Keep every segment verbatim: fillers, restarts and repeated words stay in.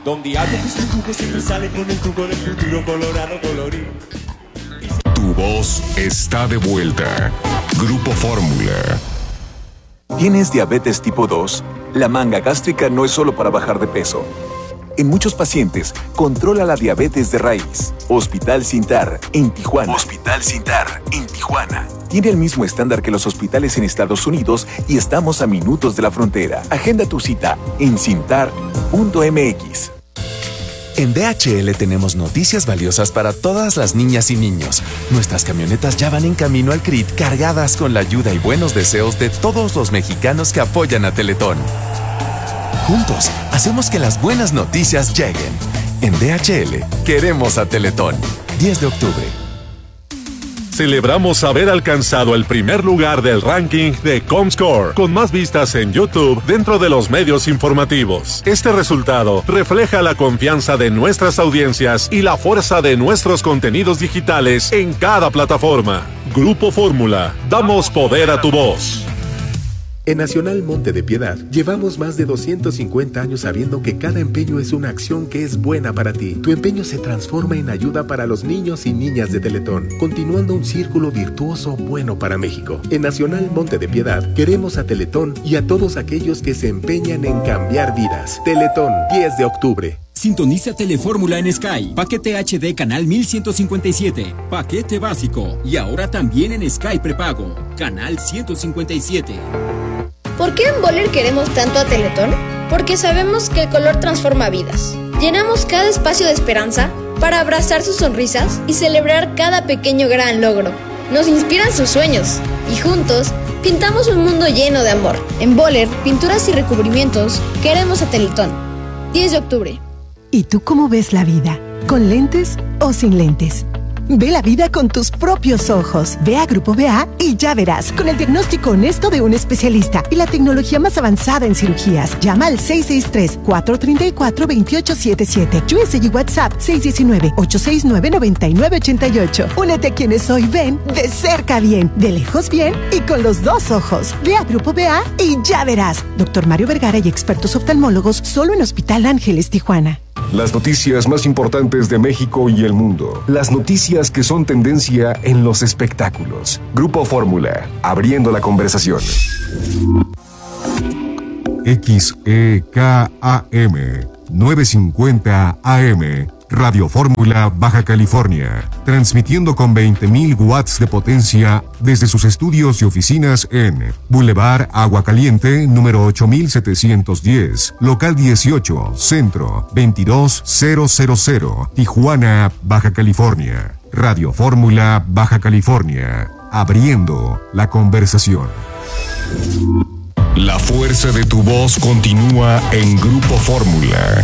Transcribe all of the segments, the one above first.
donde hago mis dibujos siempre sale con el jugo del futuro colorado colorido. Tu voz está de vuelta. Grupo Fórmula. ¿Tienes diabetes tipo dos? La manga gástrica no es solo para bajar de peso. En muchos pacientes, controla la diabetes de raíz. Hospital Sintar, en Tijuana. Hospital Sintar, en Tijuana. Tiene el mismo estándar que los hospitales en Estados Unidos y estamos a minutos de la frontera. Agenda tu cita en sintar punto m x. En D H L tenemos noticias valiosas para todas las niñas y niños. Nuestras camionetas ya van en camino al C R I T cargadas con la ayuda y buenos deseos de todos los mexicanos que apoyan a Teletón. Juntos, hacemos que las buenas noticias lleguen. En D H L, queremos a Teletón. diez de octubre. Celebramos haber alcanzado el primer lugar del ranking de Comscore, con más vistas en YouTube dentro de los medios informativos. Este resultado refleja la confianza de nuestras audiencias y la fuerza de nuestros contenidos digitales en cada plataforma. Grupo Fórmula, damos poder a tu voz. En Nacional Monte de Piedad, llevamos más de doscientos cincuenta años sabiendo que cada empeño es una acción que es buena para ti. Tu empeño se transforma en ayuda para los niños y niñas de Teletón, continuando un círculo virtuoso bueno para México. En Nacional Monte de Piedad, queremos a Teletón y a todos aquellos que se empeñan en cambiar vidas. Teletón, diez de octubre. Sintoniza Telefórmula en Sky. Paquete H D canal mil ciento cincuenta y siete. Paquete básico. Y ahora también en Sky prepago. Canal ciento cincuenta y siete. ¿Por qué en Boller queremos tanto a Teletón? Porque sabemos que el color transforma vidas. Llenamos cada espacio de esperanza para abrazar sus sonrisas y celebrar cada pequeño gran logro. Nos inspiran sus sueños y juntos pintamos un mundo lleno de amor. En Boller, pinturas y recubrimientos, queremos a Teletón. diez de octubre. ¿Y tú cómo ves la vida? ¿Con lentes o sin lentes? Ve la vida con tus propios ojos. Ve a Grupo B A y ya verás. Con el diagnóstico honesto de un especialista y la tecnología más avanzada en cirugías. Llama al seis seis tres, cuatro tres cuatro, dos ocho siete siete. U S y WhatsApp seis uno nueve, ocho seis nueve, nueve nueve ocho ocho. Únete a quienes hoy ven de cerca bien, de lejos bien y con los dos ojos. Ve a Grupo B A y ya verás. Doctor Mario Vergara y expertos oftalmólogos solo en Hospital Ángeles, Tijuana. Las noticias más importantes de México y el mundo. Las noticias que son tendencia en los espectáculos. Grupo Fórmula, abriendo la conversación. X E K A M novecientos cincuenta A M Radio Fórmula, Baja California, transmitiendo con veinte mil watts de potencia desde sus estudios y oficinas en Boulevard Agua Caliente, número ocho mil setecientos diez, local dieciocho, centro, veintidós mil, Tijuana, Baja California. Radio Fórmula, Baja California, abriendo la conversación. La fuerza de tu voz continúa en Grupo Fórmula.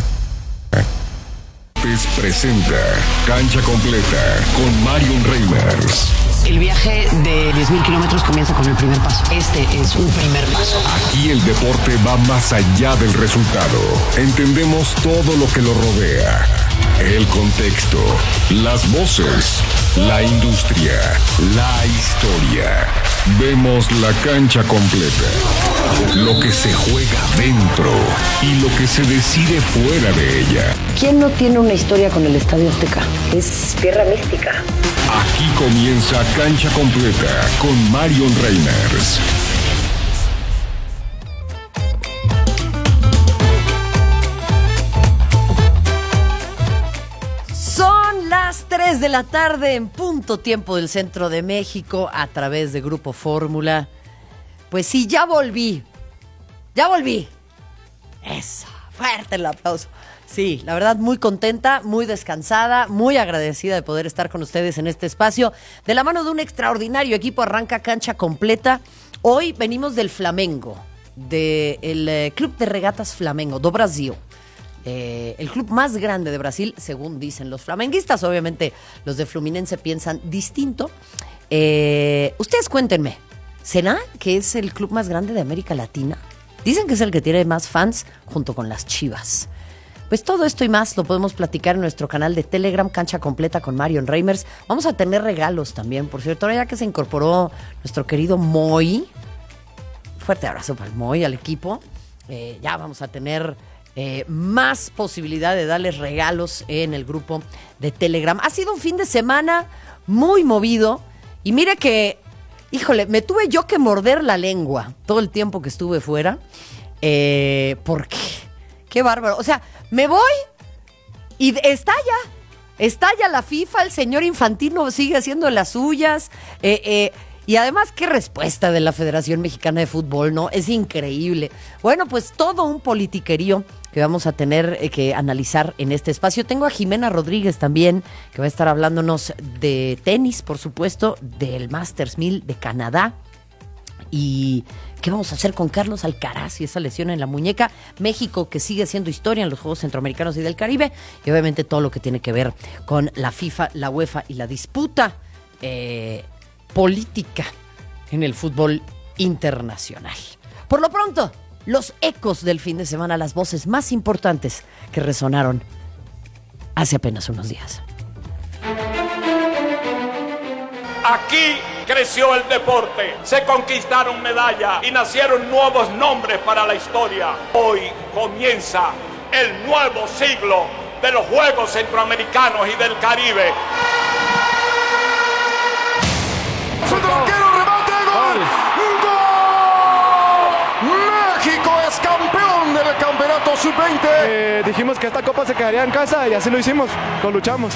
Presenta Cancha Completa con Marion Reimers. El viaje de diez mil kilómetros comienza con el primer paso. Este es un primer paso. Aquí el deporte va más allá del resultado. Entendemos todo lo que lo rodea. El contexto, las voces, la industria, la historia. Vemos la cancha completa. Lo que se juega dentro y lo que se decide fuera de ella. ¿Quién no tiene una historia con el Estadio Azteca? Es tierra mística. Aquí comienza Cancha Completa con Marion Reimers. Son las tres de la tarde en punto tiempo del centro de México a través de Grupo Fórmula. Pues sí, ya volví. Ya volví. Eso, fuerte el aplauso. Sí, la verdad muy contenta, muy descansada, muy agradecida de poder estar con ustedes en este espacio. De la mano de un extraordinario equipo arranca Cancha Completa. Hoy venimos del Flamengo, del eh, Club de Regatas Flamengo, do Brasil. Eh, el club más grande de Brasil, según dicen los flamenguistas. Obviamente los de Fluminense piensan distinto. Eh, ustedes cuéntenme, ¿será que es el club más grande de América Latina? Dicen que es el que tiene más fans junto con las Chivas. Pues todo esto y más lo podemos platicar en nuestro canal de Telegram, Cancha Completa con Marion Reimers. Vamos a tener regalos también, por cierto, ahora ya que se incorporó nuestro querido Moy. Fuerte abrazo para el Moy, al equipo. Eh, ya vamos a tener eh, más posibilidad de darles regalos en el grupo de Telegram. Ha sido un fin de semana muy movido y mire que, híjole, me tuve yo que morder la lengua todo el tiempo que estuve fuera. Eh, ¿Por qué? Qué bárbaro. O sea, me voy y estalla. Estalla la FIFA, el señor Infantino sigue haciendo las suyas. Eh, eh, y además, qué respuesta de la Federación Mexicana de Fútbol, ¿no? Es increíble. Bueno, pues todo un politiquerío que vamos a tener eh, que analizar en este espacio. Tengo a Jimena Rodríguez también, que va a estar hablándonos de tenis, por supuesto, del Masters mil de Canadá. Y ¿qué vamos a hacer con Carlos Alcaraz y esa lesión en la muñeca? México, que sigue haciendo historia en los Juegos Centroamericanos y del Caribe. Y obviamente todo lo que tiene que ver con la FIFA, la UEFA y la disputa eh, política en el fútbol internacional. Por lo pronto, los ecos del fin de semana, las voces más importantes que resonaron hace apenas unos días. Aquí creció el deporte, se conquistaron medallas y nacieron nuevos nombres para la historia. Hoy comienza el nuevo siglo de los Juegos Centroamericanos y del Caribe. ¡Arquero, remate, gol! ¡Gol! ¡México es campeón del campeonato sub veinte! Eh, dijimos que esta copa se quedaría en casa y así lo hicimos, lo luchamos.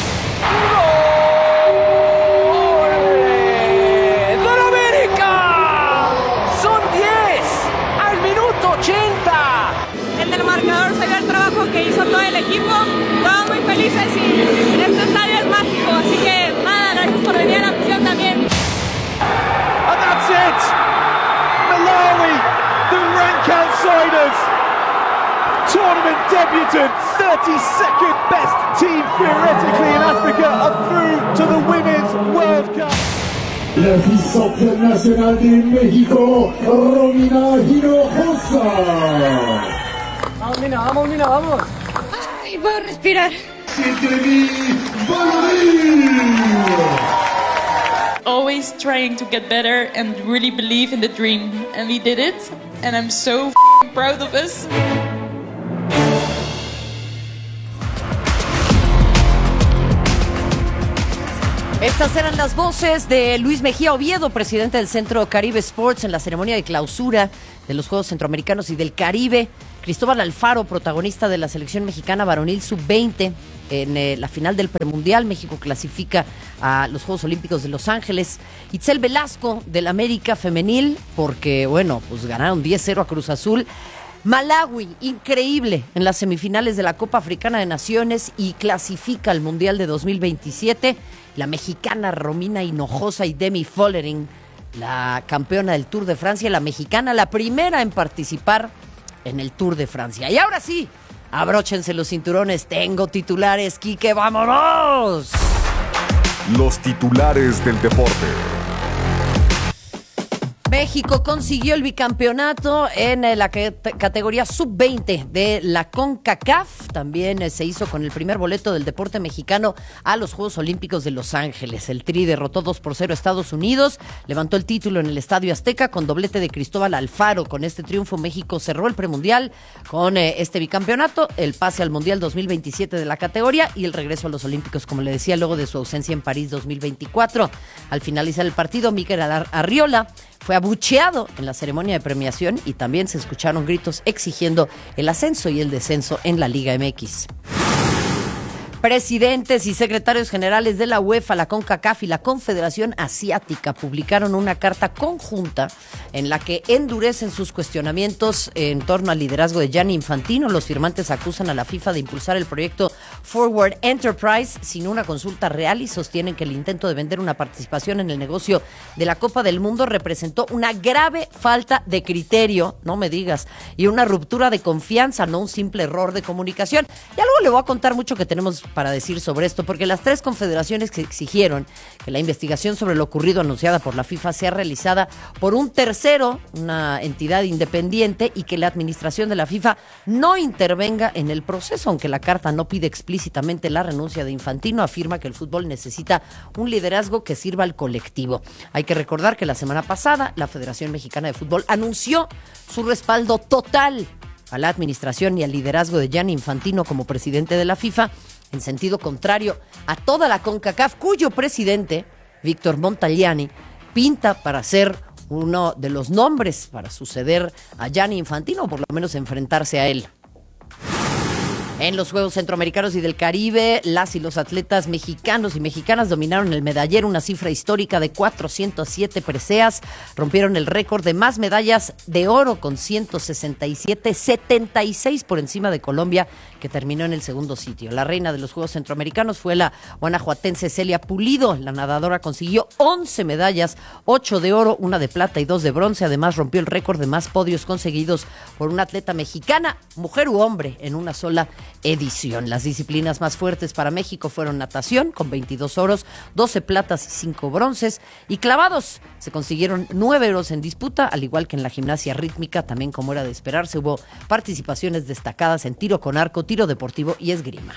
ochenta. En el marcador se ve el trabajo que hizo todo el equipo. Estamos muy felices y este estadio es mágico. Así que nada, gracias por venir a la afición también. And that's it. Malawi, the rank outsiders. Tournament debutant, thirty-second best team theoretically in Africa, are through to the Women's World Cup. La Fisoccer Nacional de México, Romina Hinojosa. Vamos, Mina, vamos, Mina, vamos. Ay, puedo respirar. Always trying to get better and really believe in the dream. And we did it. And I'm so proud of us. Estas eran las voces de Luis Mejía Oviedo, presidente del Centro Caribe Sports, en la ceremonia de clausura de los Juegos Centroamericanos y del Caribe. Cristóbal Alfaro, protagonista de la selección mexicana varonil sub veinte en eh, la final del premundial. México clasifica a los Juegos Olímpicos de Los Ángeles. Itzel Velasco, del América femenil, porque, bueno, pues ganaron diez cero a Cruz Azul. Malawi, increíble, en las semifinales de la Copa Africana de Naciones y clasifica al Mundial de dos mil veintisiete. La mexicana Romina Hinojosa y Demi Follering, la campeona del Tour de Francia, la mexicana, la primera en participar en el Tour de Francia. Y ahora sí, abróchense los cinturones, tengo titulares, Quique, ¡vámonos! Los titulares del deporte. México consiguió el bicampeonato en la categoría sub veinte de la CONCACAF. También se hizo con el primer boleto del deporte mexicano a los Juegos Olímpicos de Los Ángeles. El Tri derrotó dos por cero a Estados Unidos, levantó el título en el Estadio Azteca con doblete de Cristóbal Alfaro. Con este triunfo, México cerró el premundial con eh, este bicampeonato, el pase al Mundial dos mil veintisiete de la categoría y el regreso a los Olímpicos, como le decía, luego de su ausencia en París dos mil veinticuatro. Al finalizar el partido, Mikel Arriola fue abucheado en la ceremonia de premiación y también se escucharon gritos exigiendo el ascenso y el descenso en la Liga M X. Presidentes y secretarios generales de la UEFA, la CONCACAF y la Confederación Asiática publicaron una carta conjunta en la que endurecen sus cuestionamientos en torno al liderazgo de Gianni Infantino. Los firmantes acusan a la FIFA de impulsar el proyecto Forward Enterprise sin una consulta real y sostienen que el intento de vender una participación en el negocio de la Copa del Mundo representó una grave falta de criterio, no me digas, y una ruptura de confianza, no un simple error de comunicación. Ya luego le voy a contar mucho que tenemos para decir sobre esto, porque las tres confederaciones que exigieron que la investigación sobre lo ocurrido anunciada por la FIFA sea realizada por un tercero, una entidad independiente, y que la administración de la FIFA no intervenga en el proceso. Aunque la carta no pide explícitamente la renuncia de Infantino, afirma que el fútbol necesita un liderazgo que sirva al colectivo. Hay que recordar que la semana pasada la Federación Mexicana de Fútbol anunció su respaldo total a la administración y al liderazgo de Gianni Infantino como presidente de la FIFA, en sentido contrario a toda la CONCACAF, cuyo presidente, Víctor Montagliani, pinta para ser uno de los nombres para suceder a Gianni Infantino, o por lo menos enfrentarse a él. En los Juegos Centroamericanos y del Caribe, las y los atletas mexicanos y mexicanas dominaron el medallero, una cifra histórica de cuatrocientas siete preseas. Rompieron el récord de más medallas de oro con ciento sesenta y siete, setenta y seis por encima de Colombia, que terminó en el segundo sitio. La reina de los Juegos Centroamericanos fue la guanajuatense Celia Pulido. La nadadora consiguió once medallas, ocho de oro, una de plata y dos de bronce. Además, rompió el récord de más podios conseguidos por una atleta mexicana, mujer u hombre, en una sola edición. Las disciplinas más fuertes para México fueron natación, con veintidós oros, doce platas y cinco bronces, y clavados. Se consiguieron nueve oros en disputa, al igual que en la gimnasia rítmica. También, como era de esperarse, hubo participaciones destacadas en tiro con arco, tiro deportivo y esgrima.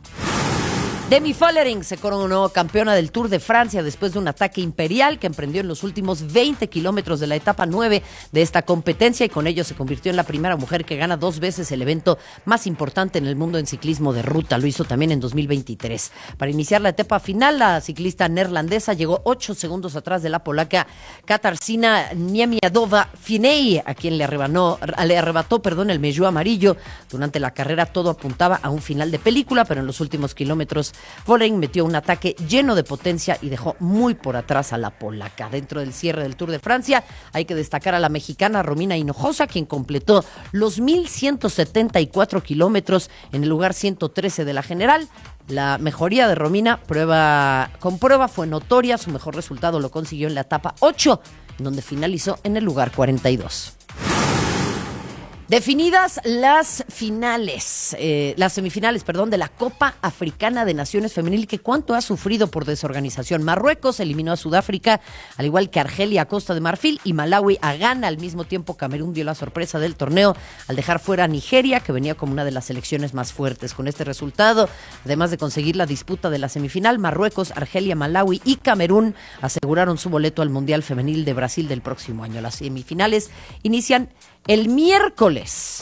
Demi Vollering se coronó campeona del Tour de Francia después de un ataque imperial que emprendió en los últimos veinte kilómetros de la etapa nueve de esta competencia, y con ello se convirtió en la primera mujer que gana dos veces el evento más importante en el mundo en ciclismo de ruta. Lo hizo también en dos mil veintitrés. Para iniciar la etapa final, la ciclista neerlandesa llegó ocho segundos atrás de la polaca Katarzyna Niemiadowa-Finney, a quien le arrebató, le arrebató perdón, el maillot amarillo. Durante la carrera todo apuntaba a un final de película, pero en los últimos kilómetros Vollering metió un ataque lleno de potencia y dejó muy por atrás a la polaca. Dentro del cierre del Tour de Francia hay que destacar a la mexicana Romina Hinojosa, quien completó los mil ciento setenta y cuatro kilómetros en el lugar ciento trece de la general. La mejoría de Romina prueba, con prueba fue notoria. Su mejor resultado lo consiguió en la etapa ocho, en donde finalizó en el lugar cuarenta y dos. Definidas las finales, eh, las semifinales, perdón, de la Copa Africana de Naciones Femenil, que cuánto ha sufrido por desorganización. Marruecos eliminó a Sudáfrica, al igual que Argelia a Costa de Marfil, y Malawi a Ghana. Al mismo tiempo, Camerún dio la sorpresa del torneo al dejar fuera a Nigeria, que venía como una de las selecciones más fuertes. Con este resultado, además de conseguir la disputa de la semifinal, Marruecos, Argelia, Malawi y Camerún aseguraron su boleto al Mundial Femenil de Brasil del próximo año. Las semifinales inician el miércoles.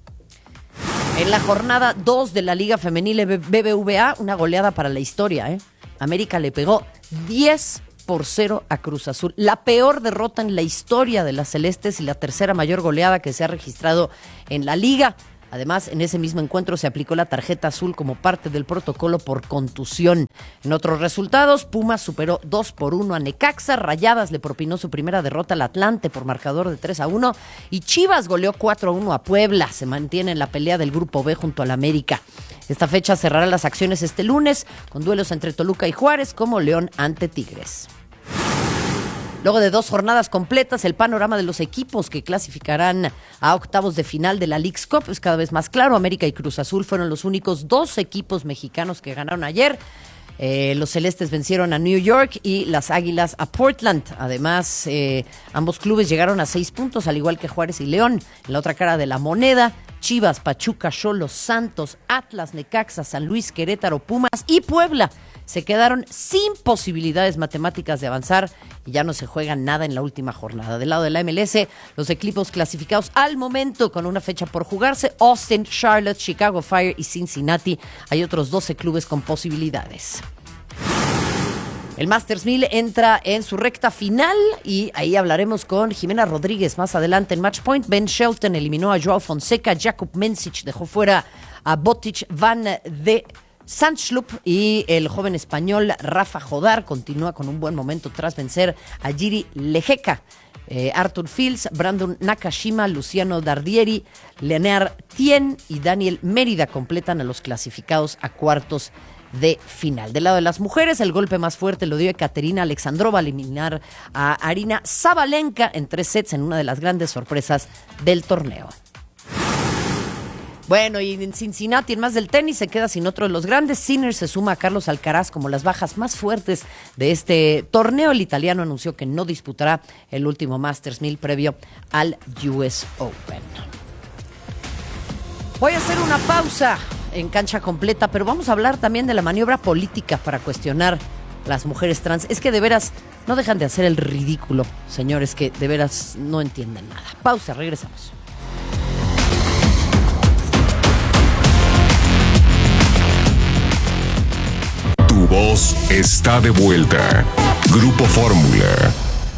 En la jornada dos de la Liga Femenil B B V A, una goleada para la historia, ¿eh? América le pegó diez por cero a Cruz Azul. La peor derrota en la historia de las Celestes y la tercera mayor goleada que se ha registrado en la liga. Además, en ese mismo encuentro se aplicó la tarjeta azul como parte del protocolo por contusión. En otros resultados, Pumas superó dos por uno a Necaxa, Rayadas le propinó su primera derrota al Atlante por marcador de tres a uno y Chivas goleó cuatro a uno a Puebla. Se mantiene en la pelea del Grupo B junto al América. Esta fecha cerrará las acciones este lunes con duelos entre Toluca y Juárez, como León ante Tigres. Luego de dos jornadas completas, el panorama de los equipos que clasificarán a octavos de final de la Leagues Cup es cada vez más claro. América y Cruz Azul fueron los únicos dos equipos mexicanos que ganaron ayer. Eh, los Celestes vencieron a New York y las Águilas a Portland. Además, eh, ambos clubes llegaron a seis puntos, al igual que Juárez y León. En la otra cara de la moneda, Chivas, Pachuca, Xolos, Santos, Atlas, Necaxa, San Luis, Querétaro, Pumas y Puebla se quedaron sin posibilidades matemáticas de avanzar y ya no se juega nada en la última jornada. Del lado de la M L S, los equipos clasificados al momento con una fecha por jugarse: Austin, Charlotte, Chicago Fire y Cincinnati. Hay otros doce clubes con posibilidades. El Masters mil entra en su recta final y ahí hablaremos con Jimena Rodríguez más adelante en Match Point. Ben Shelton eliminó a Joao Fonseca, Jakub Mensich dejó fuera a Botic van de Zandschulp y el joven español Rafa Jodar continúa con un buen momento tras vencer a Jiri Lejeka. Eh, Arthur Fields, Brandon Nakashima, Luciano Dardieri, Leonard Tien y Daniel Mérida completan a los clasificados a cuartos de final. Del lado de las mujeres, el golpe más fuerte lo dio Ekaterina Alexandrova al eliminar a Arina Sabalenka en tres sets en una de las grandes sorpresas del torneo. Bueno, y en Cincinnati, en más del tenis, se queda sin otro de los grandes. Sinner se suma a Carlos Alcaraz como las bajas más fuertes de este torneo. El italiano anunció que no disputará el último Masters mil previo al U S Open. Voy a hacer una pausa en Cancha Completa, pero vamos a hablar también de la maniobra política para cuestionar las mujeres trans. Es que de veras no dejan de hacer el ridículo, señores, que de veras no entienden nada. Pausa, regresamos. dos está de vuelta. Grupo Fórmula.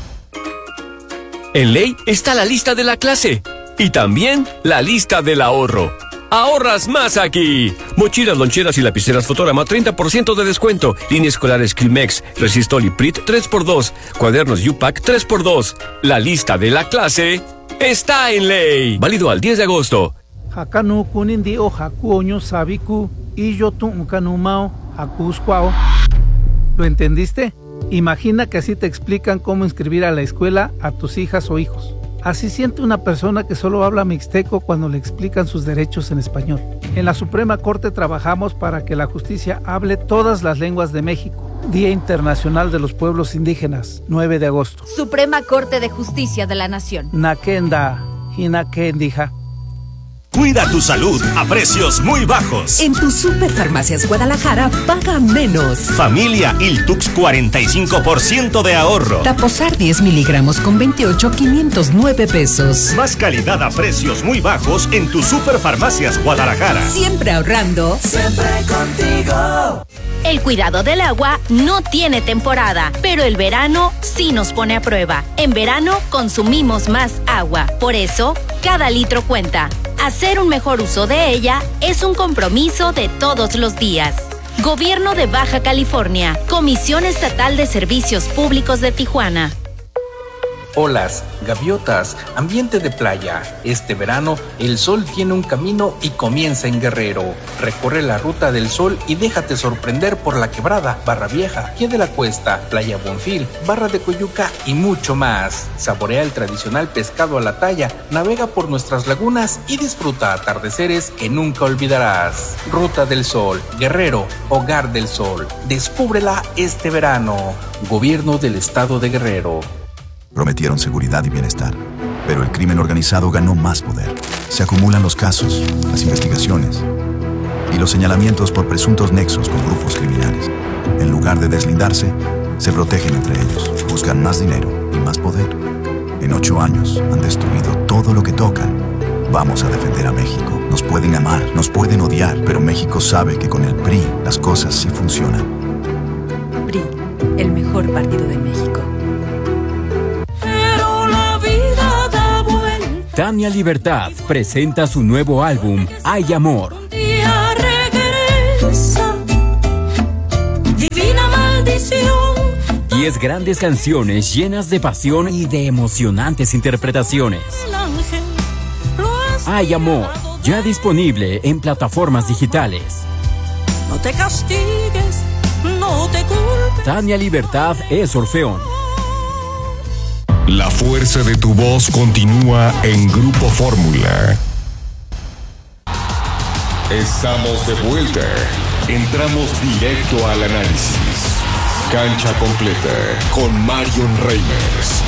En Ley está la lista de la clase y también la lista del ahorro. ¡Ahorras más aquí! Mochilas, loncheras y lapiceras Fotorama, treinta por ciento de descuento. Línea escolar Skillmex, Resistol y Prit, tres por dos. Cuadernos U-Pack, tres por dos. La lista de la clase está en Ley. Válido al diez de agosto. Hakanu kunindi o hakuoño sabiku y yo tu unkanumao hakuskwao. ¿Lo entendiste? Imagina que así te explican cómo inscribir a la escuela a tus hijas o hijos. Así siente una persona que solo habla mixteco cuando le explican sus derechos en español. En la Suprema Corte trabajamos para que la justicia hable todas las lenguas de México. Día Internacional de los Pueblos Indígenas, nueve de agosto. Suprema Corte de Justicia de la Nación. Nakenda, Hinakendija. Cuida tu salud a precios muy bajos. En tu Superfarmacias Guadalajara paga menos. Familia Iltux, cuarenta y cinco por ciento de ahorro. Taposar diez miligramos con veintiocho, quinientos nueve pesos. Más calidad a precios muy bajos en tu Superfarmacias Guadalajara. Siempre ahorrando. Siempre contigo. El cuidado del agua no tiene temporada, pero el verano sí nos pone a prueba. En verano consumimos más agua, por eso cada litro cuenta. Hacer un mejor uso de ella es un compromiso de todos los días. Gobierno de Baja California, Comisión Estatal de Servicios Públicos de Tijuana. Olas, gaviotas, ambiente de playa. Este verano, el sol tiene un camino y comienza en Guerrero. Recorre la ruta del sol y déjate sorprender por La Quebrada, Barra Vieja, Pie de la Cuesta, Playa Bonfil, Barra de Coyuca y mucho más. Saborea el tradicional pescado a la talla, navega por nuestras lagunas y disfruta atardeceres que nunca olvidarás. Ruta del Sol, Guerrero, Hogar del Sol. Descúbrela este verano. Gobierno del Estado de Guerrero. Prometieron seguridad y bienestar, pero el crimen organizado ganó más poder. Se acumulan los casos, las investigaciones y los señalamientos por presuntos nexos con grupos criminales. En lugar de deslindarse, se protegen entre ellos, buscan más dinero y más poder. En ocho años han destruido todo lo que tocan. Vamos a defender a México. Nos pueden amar, nos pueden odiar, pero México sabe que con el P R I las cosas sí funcionan. P R I, el mejor partido de México. Tania Libertad presenta su nuevo álbum, Hay Amor. Regresa, divina maldición. Diez grandes canciones llenas de pasión y de emocionantes interpretaciones. Hay Amor, ya disponible en plataformas digitales. No te castigues, no te culpes. Tania Libertad es Orfeón. La fuerza de tu voz continúa en Grupo Fórmula. Estamos de vuelta. Entramos directo al análisis. Cancha completa con Marion Reimers.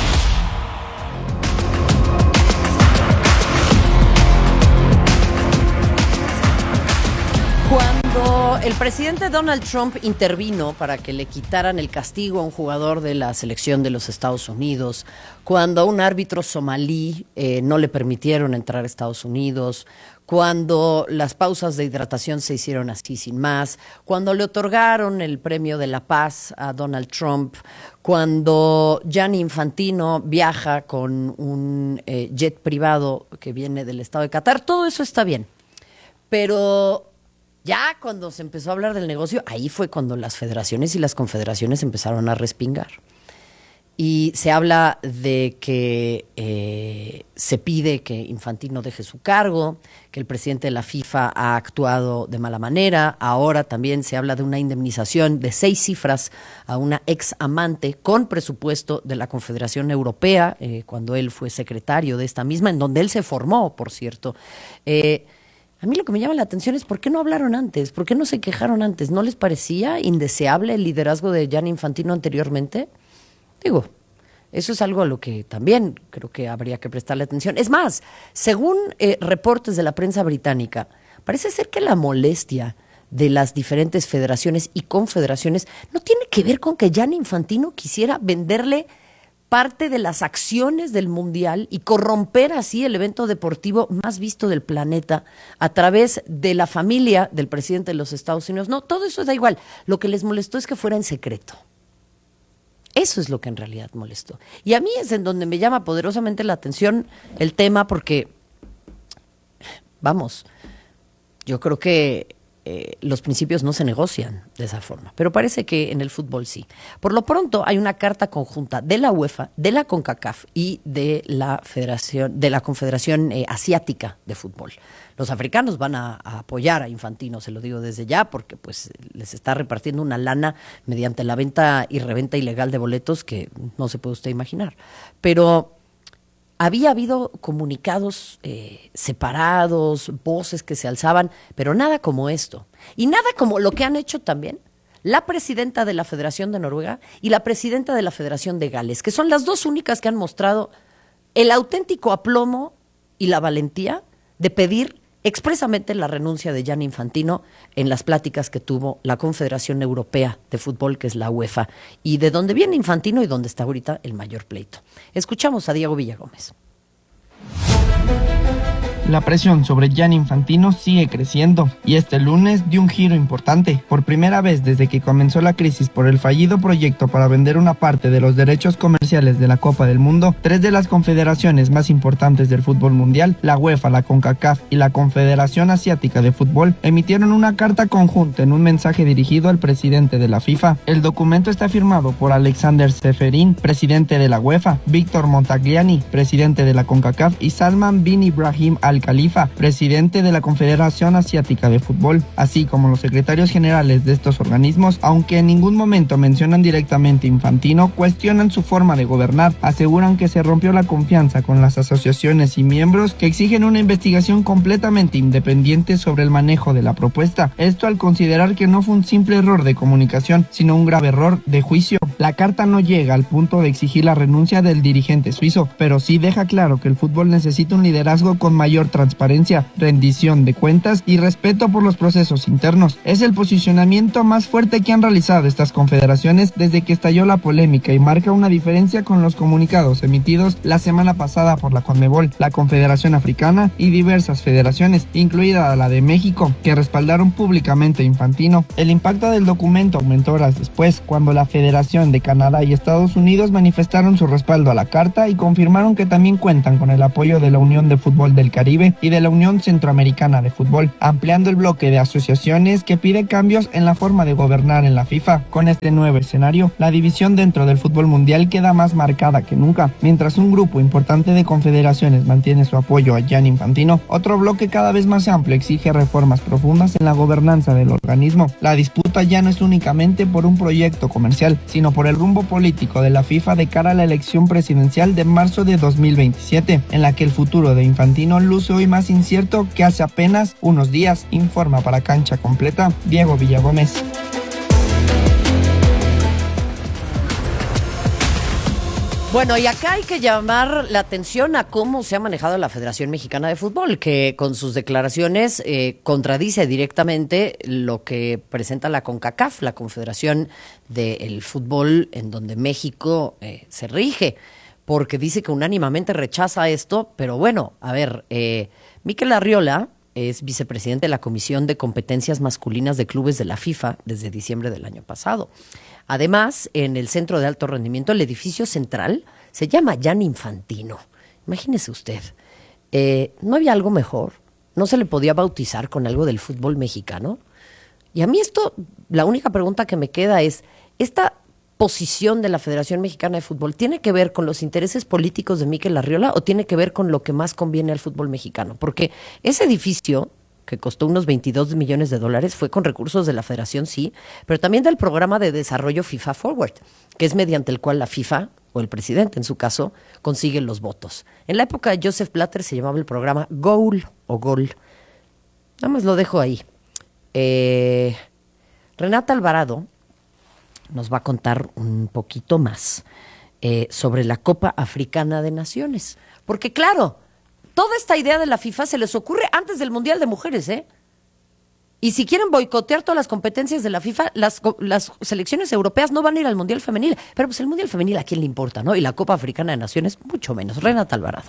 Cuando el presidente Donald Trump intervino para que le quitaran el castigo a un jugador de la selección de los Estados Unidos, cuando a un árbitro somalí eh, no le permitieron entrar a Estados Unidos, cuando las pausas de hidratación se hicieron así sin más, cuando le otorgaron el premio de la paz a Donald Trump, cuando Gianni Infantino viaja con un eh, jet privado que viene del estado de Qatar, todo eso está bien, pero ya cuando se empezó a hablar del negocio, ahí fue cuando las federaciones y las confederaciones empezaron a respingar. Y se habla de que eh, se pide que Infantino deje su cargo, que el presidente de la FIFA ha actuado de mala manera. Ahora también se habla de una indemnización de seis cifras a una ex amante con presupuesto de la Confederación Europea, eh, cuando él fue secretario de esta misma, en donde él se formó, por cierto. Eh, A mí lo que me llama la atención es por qué no hablaron antes, por qué no se quejaron antes. ¿No les parecía indeseable el liderazgo de Gianni Infantino anteriormente? Digo, eso es algo a lo que también creo que habría que prestarle atención. Es más, según eh, reportes de la prensa británica, parece ser que la molestia de las diferentes federaciones y confederaciones no tiene que ver con que Gianni Infantino quisiera venderle parte de las acciones del Mundial y corromper así el evento deportivo más visto del planeta a través de la familia del presidente de los Estados Unidos. No, todo eso da igual. Lo que les molestó es que fuera en secreto. Eso es lo que en realidad molestó. Y a mí es en donde me llama poderosamente la atención el tema porque, vamos, yo creo que eh, los principios no se negocian de esa forma, pero parece que en el fútbol sí. Por lo pronto hay una carta conjunta de la UEFA, de la CONCACAF y de la Federación, de la Confederación eh, Asiática de Fútbol. Los africanos van a, a apoyar a Infantino, se lo digo desde ya, porque pues les está repartiendo una lana mediante la venta y reventa ilegal de boletos que no se puede usted imaginar. Pero había habido comunicados eh, separados, voces que se alzaban, pero nada como esto. Y nada como lo que han hecho también la presidenta de la Federación de Noruega y la presidenta de la Federación de Gales, que son las dos únicas que han mostrado el auténtico aplomo y la valentía de pedir expresamente la renuncia de Gianni Infantino en las pláticas que tuvo la Confederación Europea de Fútbol, que es la UEFA, y de dónde viene Infantino y dónde está ahorita el mayor pleito. Escuchamos a Diego Villagómez. La presión sobre Gianni Infantino sigue creciendo y este lunes dio un giro importante. Por primera vez desde que comenzó la crisis por el fallido proyecto para vender una parte de los derechos comerciales de la Copa del Mundo, tres de las confederaciones más importantes del fútbol mundial, la UEFA, la CONCACAF y la Confederación Asiática de Fútbol, emitieron una carta conjunta en un mensaje dirigido al presidente de la FIFA. El documento está firmado por Alexander Seferin, presidente de la UEFA, Víctor Montagliani, presidente de la CONCACAF, y Salman bin Ibrahim Al Khalifa, presidente de la Confederación Asiática de Fútbol, así como los secretarios generales de estos organismos, aunque en ningún momento mencionan directamente a Infantino, cuestionan su forma de gobernar, aseguran que se rompió la confianza con las asociaciones y miembros que exigen una investigación completamente independiente sobre el manejo de la propuesta, esto al considerar que no fue un simple error de comunicación, sino un grave error de juicio. La carta no llega al punto de exigir la renuncia del dirigente suizo, pero sí deja claro que el fútbol necesita un liderazgo con mayor transparencia, rendición de cuentas y respeto por los procesos internos. Es el posicionamiento más fuerte que han realizado estas confederaciones desde que estalló la polémica y marca una diferencia con los comunicados emitidos la semana pasada por la CONMEBOL, la Confederación Africana y diversas federaciones, incluida la de México, que respaldaron públicamente a Infantino. El impacto del documento aumentó horas después, cuando la Federación de Canadá y Estados Unidos manifestaron su respaldo a la carta y confirmaron que también cuentan con el apoyo de la Unión de Fútbol del Caribe y de la Unión Centroamericana de Fútbol, ampliando el bloque de asociaciones que pide cambios en la forma de gobernar en la FIFA. Con este nuevo escenario, la división dentro del fútbol mundial queda más marcada que nunca. Mientras un grupo importante de confederaciones mantiene su apoyo a Gianni Infantino, otro bloque cada vez más amplio exige reformas profundas en la gobernanza del organismo. La disputa ya no es únicamente por un proyecto comercial, sino por el rumbo político de la FIFA de cara a la elección presidencial de marzo de dos mil veintisiete, en la que el futuro de Infantino luce hoy más incierto que hace apenas unos días, informa para Cancha Completa Diego Villagómez. Bueno, y acá hay que llamar la atención a cómo se ha manejado la Federación Mexicana de Fútbol, que con sus declaraciones eh, contradice directamente lo que presenta la CONCACAF, la Confederación del Fútbol, en donde México eh, se rige, porque dice que unánimemente rechaza esto, pero bueno, a ver, eh, Mikel Arriola es vicepresidente de la Comisión de Competencias Masculinas de Clubes de la FIFA desde diciembre del año pasado. Además, en el Centro de Alto Rendimiento, el edificio central se llama Gianni Infantino. Imagínese usted, eh, ¿no había algo mejor? ¿No se le podía bautizar con algo del fútbol mexicano? Y a mí esto, la única pregunta que me queda es, ¿esta posición de la Federación Mexicana de Fútbol tiene que ver con los intereses políticos de Mikel Arriola o tiene que ver con lo que más conviene al fútbol mexicano? Porque ese edificio, que costó unos veintidós millones de dólares, fue con recursos de la Federación, sí, pero también del programa de desarrollo FIFA Forward, que es mediante el cual la FIFA, o el presidente en su caso, consigue los votos. En la época de Joseph Blatter se llamaba el programa Goal o Gol. Nada más lo dejo ahí. Eh, Renata Alvarado nos va a contar un poquito más eh, sobre la Copa Africana de Naciones. Porque claro, toda esta idea de la FIFA se les ocurre antes del Mundial de Mujeres, ¿eh? Y si quieren boicotear todas las competencias de la FIFA, las, las selecciones europeas no van a ir al Mundial Femenil. Pero pues el Mundial Femenil a quién le importa, ¿no? Y la Copa Africana de Naciones, mucho menos. Renata Alvarado.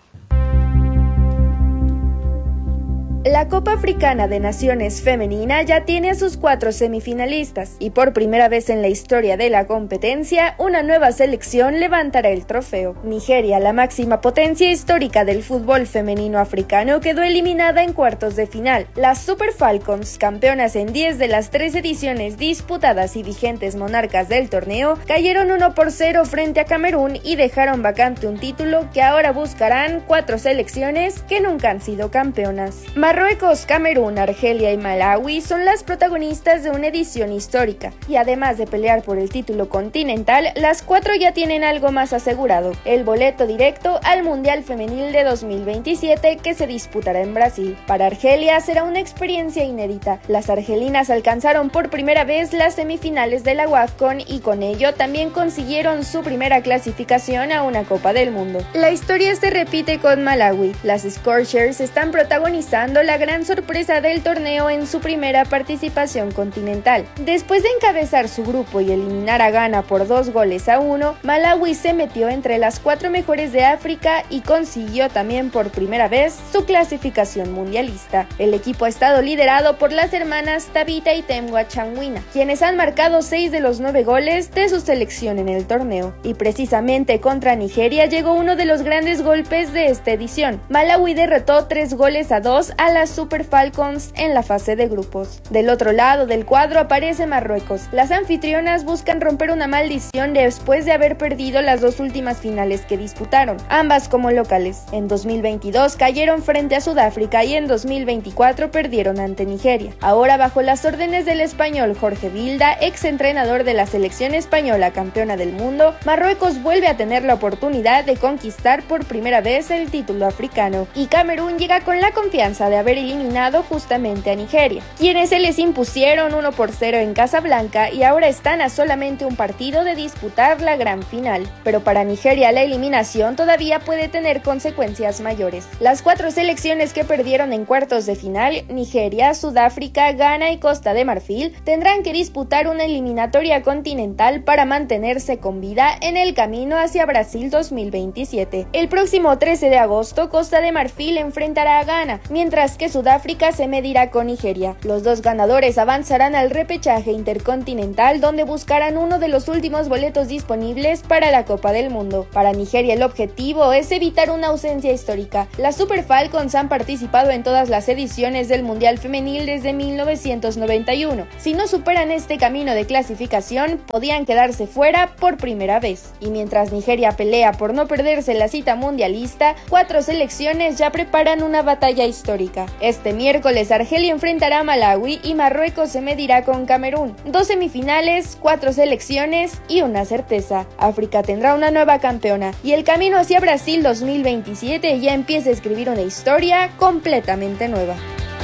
La Copa Africana de Naciones Femenina ya tiene a sus cuatro semifinalistas y por primera vez en la historia de la competencia, una nueva selección levantará el trofeo. Nigeria, la máxima potencia histórica del fútbol femenino africano, quedó eliminada en cuartos de final. Las Super Falcons, campeonas en diez de las tres ediciones disputadas y vigentes monarcas del torneo, cayeron uno por cero frente a Camerún y dejaron vacante un título que ahora buscarán cuatro selecciones que nunca han sido campeonas. Marruecos, Camerún, Argelia y Malawi son las protagonistas de una edición histórica, y además de pelear por el título continental, las cuatro ya tienen algo más asegurado, el boleto directo al Mundial Femenil de dos mil veintisiete que se disputará en Brasil. Para Argelia será una experiencia inédita. Las argelinas alcanzaron por primera vez las semifinales de la WAFCON y con ello también consiguieron su primera clasificación a una Copa del Mundo. La historia se repite con Malawi. Las Scorchers están protagonizando la gran sorpresa del torneo en su primera participación continental. Después de encabezar su grupo y eliminar a Ghana por dos goles a uno, Malawi se metió entre las cuatro mejores de África y consiguió también por primera vez su clasificación mundialista. El equipo ha estado liderado por las hermanas Tabita y Temwa Changwina, quienes han marcado seis de los nueve goles de su selección en el torneo. Y precisamente contra Nigeria llegó uno de los grandes golpes de esta edición. Malawi derrotó tres goles a dos a las Super Falcons en la fase de grupos. Del otro lado del cuadro aparece Marruecos. Las anfitrionas buscan romper una maldición después de haber perdido las dos últimas finales que disputaron, ambas como locales. En dos mil veintidós cayeron frente a Sudáfrica y en dos mil veinticuatro perdieron ante Nigeria. Ahora, bajo las órdenes del español Jorge Vilda, ex entrenador de la selección española campeona del mundo, Marruecos vuelve a tener la oportunidad de conquistar por primera vez el título africano. Y Camerún llega con la confianza de haber eliminado justamente a Nigeria, quienes se les impusieron uno por cero en Casablanca y ahora están a solamente un partido de disputar la gran final. Pero para Nigeria la eliminación todavía puede tener consecuencias mayores. Las cuatro selecciones que perdieron en cuartos de final, Nigeria, Sudáfrica, Ghana y Costa de Marfil, tendrán que disputar una eliminatoria continental para mantenerse con vida en el camino hacia Brasil dos mil veintisiete. El próximo trece de agosto, Costa de Marfil enfrentará a Ghana, mientras que Sudáfrica se medirá con Nigeria. Los dos ganadores avanzarán al repechaje intercontinental, donde buscarán uno de los últimos boletos disponibles para la Copa del Mundo. Para Nigeria el objetivo es evitar una ausencia histórica. Las Super Falcons han participado en todas las ediciones del Mundial Femenil desde mil novecientos noventa y uno. Si no superan este camino de clasificación, podían quedarse fuera por primera vez. Y mientras Nigeria pelea por no perderse la cita mundialista, cuatro selecciones ya preparan una batalla histórica. Este miércoles Argelia enfrentará a Malawi y Marruecos se medirá con Camerún. Dos semifinales, cuatro selecciones y una certeza. África tendrá una nueva campeona y el camino hacia Brasil dos mil veintisiete ya empieza a escribir una historia completamente nueva.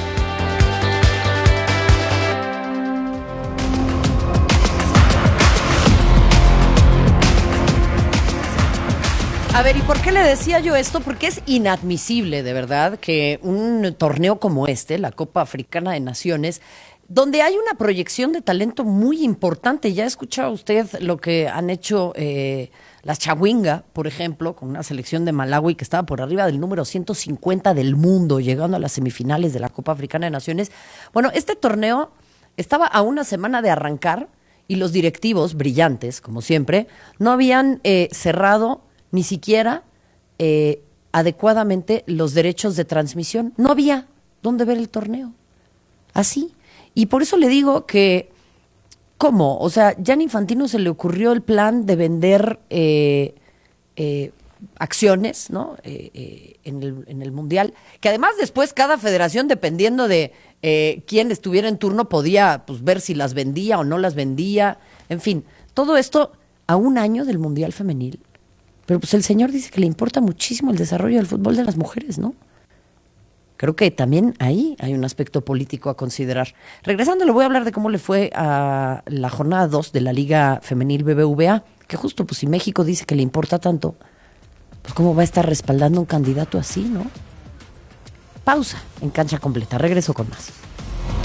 A ver, ¿y por qué le decía yo esto? Porque es inadmisible, de verdad, que un torneo como este, la Copa Africana de Naciones, donde hay una proyección de talento muy importante. Ya ha escuchado usted lo que han hecho eh, las Chawinga, por ejemplo, con una selección de Malawi que estaba por arriba del número ciento cincuenta del mundo, llegando a las semifinales de la Copa Africana de Naciones. Bueno, este torneo estaba a una semana de arrancar y los directivos, brillantes, como siempre, no habían eh, cerrado ni siquiera eh, adecuadamente los derechos de transmisión. No había dónde ver el torneo. Así. Y por eso le digo que, ¿cómo? O sea, Gianni Infantino se le ocurrió el plan de vender eh, eh, acciones, ¿no? Eh, eh, en, el, en el Mundial, que además después cada federación, dependiendo de eh, quién estuviera en turno, podía pues, ver si las vendía o no las vendía. En fin, todo esto a un año del Mundial Femenil. Pero pues el señor dice que le importa muchísimo el desarrollo del fútbol de las mujeres, ¿no? Creo que también ahí hay un aspecto político a considerar. Regresando, le voy a hablar de cómo le fue a la jornada dos de la Liga Femenil B B V A, que justo pues si México dice que le importa tanto, pues cómo va a estar respaldando un candidato así, ¿no? Pausa en Cancha Completa. Regreso con más.